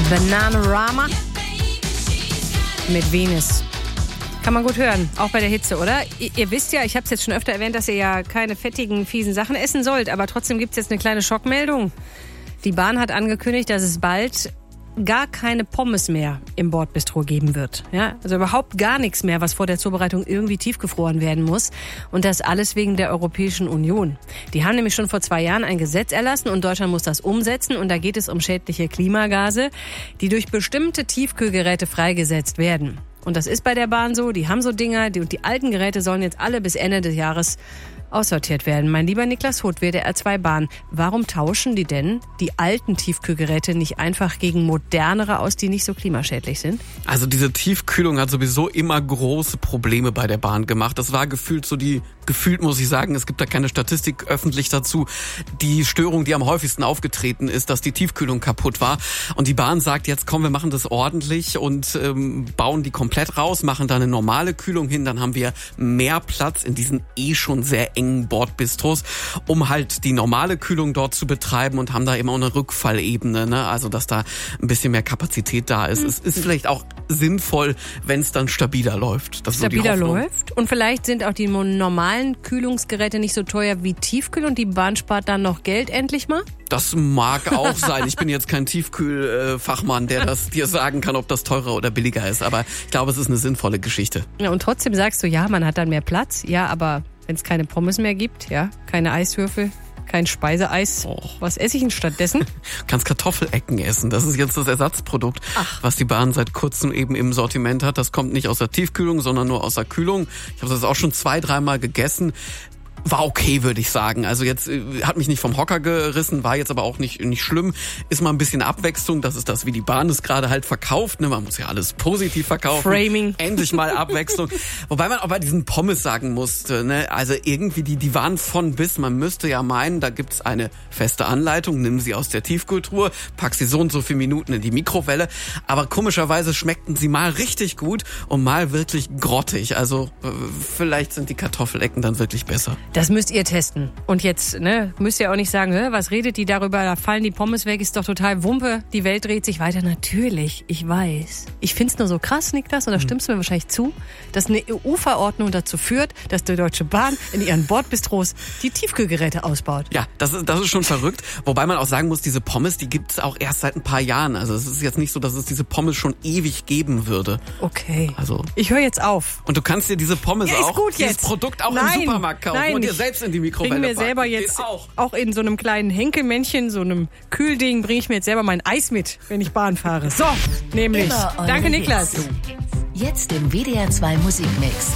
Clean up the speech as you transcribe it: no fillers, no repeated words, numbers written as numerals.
Bananarama mit Venus. Kann man gut hören, auch bei der Hitze, oder? Ihr wisst ja, ich habe es jetzt schon öfter erwähnt, dass ihr ja keine fettigen, fiesen Sachen essen sollt, aber trotzdem gibt es jetzt eine kleine Schockmeldung. Die Bahn hat angekündigt, dass es bald gar keine Pommes mehr im Bordbistro geben wird. Ja, also überhaupt gar nichts mehr, was vor der Zubereitung irgendwie tiefgefroren werden muss. Und das alles wegen der Europäischen Union. Die haben nämlich schon vor 2 Jahren ein Gesetz erlassen und Deutschland muss das umsetzen. Und da geht es um schädliche Klimagase, die durch bestimmte Tiefkühlgeräte freigesetzt werden. Und das ist bei der Bahn so. Die haben so Dinger und die alten Geräte sollen jetzt alle bis Ende des Jahres aussortiert werden. Mein lieber Niklas Huth, WDR 2 Bahn, warum tauschen die denn die alten Tiefkühlgeräte nicht einfach gegen modernere aus, die nicht so klimaschädlich sind? Also diese Tiefkühlung hat sowieso immer große Probleme bei der Bahn gemacht. Das war gefühlt muss ich sagen, es gibt da keine Statistik öffentlich dazu, die Störung, die am häufigsten aufgetreten ist, dass die Tiefkühlung kaputt war. Und die Bahn sagt jetzt, komm, wir machen das ordentlich und bauen die komplett raus, machen da eine normale Kühlung hin, dann haben wir mehr Platz in diesen schon sehr engen Bordbistros, um halt die normale Kühlung dort zu betreiben und haben da immer eine Rückfallebene, ne? Also dass da ein bisschen mehr Kapazität da ist. Es ist vielleicht auch sinnvoll, wenn es dann stabiler läuft. Das stabiler läuft und vielleicht sind auch die normalen Kühlungsgeräte nicht so teuer wie Tiefkühl und die Bahn spart dann noch Geld endlich mal? Das mag auch sein. Ich bin jetzt kein Tiefkühlfachmann, der das dir sagen kann, ob das teurer oder billiger ist. Aber ich glaube, es ist eine sinnvolle Geschichte. Ja, und trotzdem sagst du, ja, man hat dann mehr Platz. Ja, aber wenn es keine Pommes mehr gibt, ja, keine Eiswürfel, kein Speiseeis. Was esse ich denn stattdessen? Kannst Kartoffelecken essen. Das ist jetzt das Ersatzprodukt, was die Bahn seit kurzem eben im Sortiment hat. Das kommt nicht aus der Tiefkühlung, sondern nur aus der Kühlung. Ich habe das auch schon 2-3 Mal gegessen. War okay, würde ich sagen. Also jetzt hat mich nicht vom Hocker gerissen, war jetzt aber auch nicht schlimm. Ist mal ein bisschen Abwechslung. Das ist das, wie die Bahn es gerade halt verkauft. Ne? Man muss ja alles positiv verkaufen. Framing. Endlich mal Abwechslung. Wobei man auch bei diesen Pommes sagen musste, ne? Also irgendwie die waren von bis. Man müsste ja meinen, da gibt's eine feste Anleitung. Nimm sie aus der Tiefkühltruhe, pack sie so und so viele Minuten in die Mikrowelle. Aber komischerweise schmeckten sie mal richtig gut und mal wirklich grottig. Also vielleicht sind die Kartoffelecken dann wirklich besser. Das müsst ihr testen. Und jetzt müsst ihr auch nicht sagen, was redet die darüber, da fallen die Pommes weg, ist doch total Wumpe, die Welt dreht sich weiter. Natürlich, ich weiß. Ich find's nur so krass, Niklas, und da stimmst du mir wahrscheinlich zu, dass eine EU-Verordnung dazu führt, dass die Deutsche Bahn in ihren Bordbistros die Tiefkühlgeräte ausbaut. Ja, das ist schon verrückt. Wobei man auch sagen muss, diese Pommes, die gibt's auch erst seit ein paar Jahren. Also es ist jetzt nicht so, dass es diese Pommes schon ewig geben würde. Okay. Also ich höre jetzt auf. Und du kannst dir diese Pommes dieses jetzt. Produkt auch Nein, im Supermarkt kaufen. Nein, und dir selbst in die Mikrowelle bring mir packen. selber jetzt auch in so einem kleinen Henkelmännchen, so einem Kühlding, bringe ich mir jetzt selber mein Eis mit, wenn ich Bahn fahre. So, nämlich. Danke, Niklas. Jetzt im WDR 2 Musikmix.